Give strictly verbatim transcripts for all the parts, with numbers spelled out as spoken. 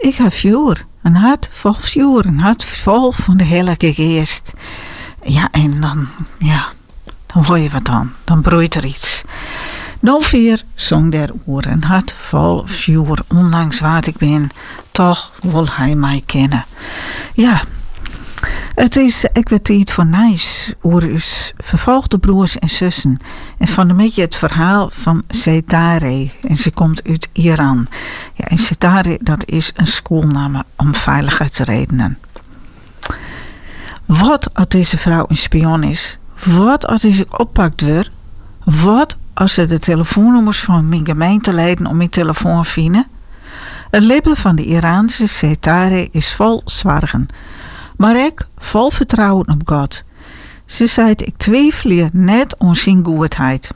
ik heb vuur. Een hart vol vuur. Een hart vol van de Heilige Geest. Ja, en dan, ja, dan word je wat aan. Dan broeit er iets. Nou weer zong der oer. Een hart vol vuur. Ondanks wat ik ben, toch wil hij mij kennen. Ja, het is ik weet tijd voor nice oor uw vervolgde broers en zussen. En van een beetje het verhaal van Setare. En ze komt uit Iran. Ja, en Setare, dat is een schoolnaam om veiligheidsredenen. Wat als deze vrouw een spion is? Wat als ze oppakt wordt? Wat als ze de telefoonnummers van mijn gemeenteleiden om mijn telefoon vinden? Het lippen van de Iraanse Setare is vol zwargen. Maar ik vol vertrouwen op God. Ze zei, ik twijfel je net om zijn goedheid.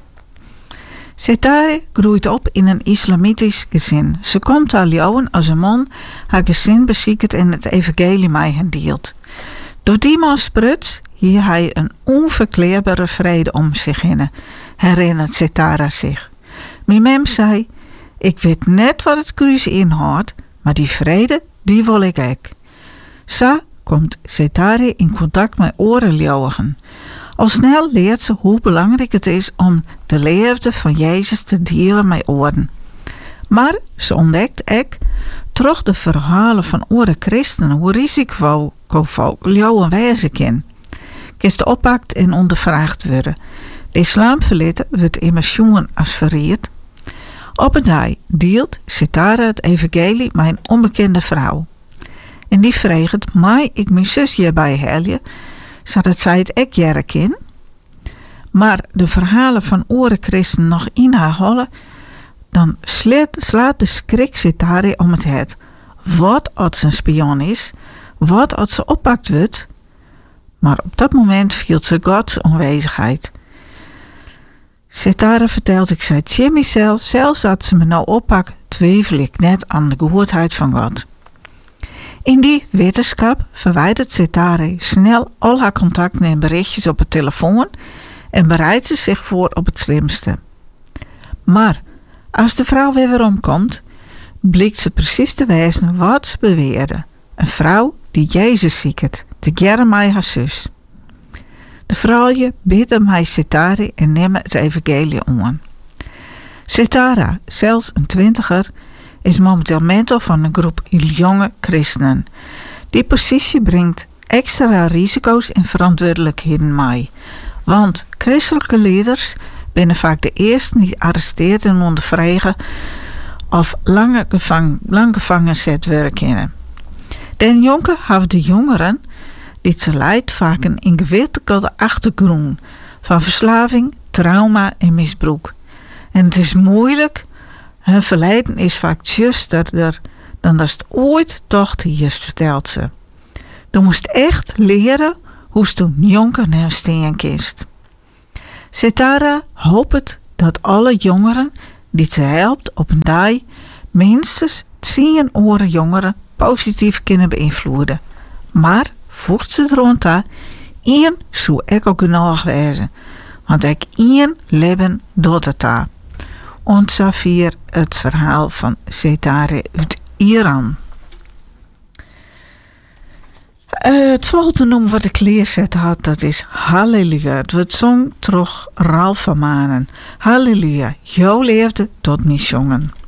Setare groeit op in een islamitisch gezin. Ze komt al jaren als een man haar gezin beziekt en het evangelie mij hen deelt. Door die man spruts hier hij een onverkleerbare vrede om zich heen, herinnert Setare zich. Mijn mem zei, ik weet net wat het kruis inhoudt, maar die vrede, die wil ik ook. Zo komt Setare in contact met orenleeuwen. Al snel leert ze hoe belangrijk het is om de liefde van Jezus te delen met oren. Maar ze ontdekt ook, terug de verhalen van oren christenen, hoe risicovol leeuwen wezen kan. Kist oppakt en ondervraagd worden. De islamverleden wordt immers jongen als verrierd. Op een dag deelt Setare het evangelie met een onbekende vrouw. En die vraagt, mag ik mijn zus hierbij helpen, zodat zij het ook jaren kan? Maar de verhalen van oren christen nog in haar hollen, dan slaat, slaat de schrik Setare om het hart. Wat als ze een spion is, wat als ze oppakt wordt. Maar op dat moment viel ze Gods onwezigheid. Setare vertelt, ik zei tegen mezelf, zelfs dat ze me nou oppakt, twijfel ik net aan de goedheid van God. In die wetenschap verwijdert Setare snel al haar contacten en berichtjes op het telefoon en bereidt ze zich voor op het slimste. Maar als de vrouw weer weerom komt, blijkt ze precies te wijzen wat ze beweerde. Een vrouw die Jezus ziekert, te Jeremia haar zus. De vrouwje bidt hem hij Setare en neemt het evangelie aan. Setare, zelfs een twintiger, is momenteel mentor van een groep jonge christenen. Die positie brengt extra risico's en verantwoordelijkheden mee. Want christelijke leiders zijn vaak de eerste die arresteerd en ondervragen of lang gevangen, lang gevangen gezet worden kunnen. Den jongen hebben de jongeren die ze leidt vaak een ingewikkelde achtergrond van verslaving, trauma en misbruik. En het is moeilijk. Hun verleden is vaak justerder dan dat het ooit toch te eerst vertelt ze. Je moest echt leren hoe ze toen jonker naar steen kist. Setare hoopt dat alle jongeren die ze helpt op een dag minstens tien oren jongeren positief kunnen beïnvloeden. Maar voegt ze rond aan, één zou ik ook genoeg wezen, want ik één leven doet het daar. En zo vier het verhaal van Setare uit Iran. Uh, het volgende nummer wat ik leerzet had, dat is Halleluja. Het wordt zong terug Ralph van Manen. Halleluja, jouw leefde tot mij zongen.